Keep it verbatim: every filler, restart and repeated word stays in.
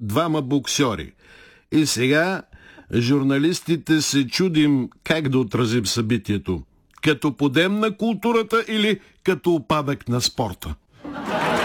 двама боксьори. И сега журналистите се чудим как да отразим събитието. Като подем на културата или като опадък на спорта?